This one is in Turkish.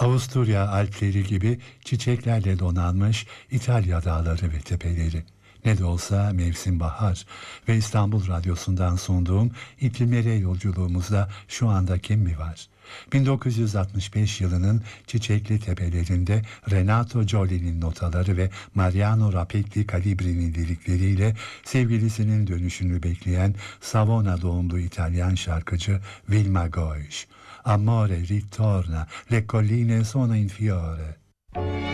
Avusturya Alpleri gibi çiçeklerle donanmış İtalya dağları ve tepeleri. Ne de olsa mevsim bahar ve İstanbul Radyosu'ndan sunduğum iklimlere yolculuğumuzda şu anda kim mi var? 1965 yılının çiçekli tepelerinde Renato Joli'nin notaları ve Mariano Rapetti Calibri'nin lirikleriyle sevgilisinin dönüşünü bekleyen Savona doğumlu İtalyan şarkıcı Vilma Goix. Amore ritorna, le colline sono in fiore.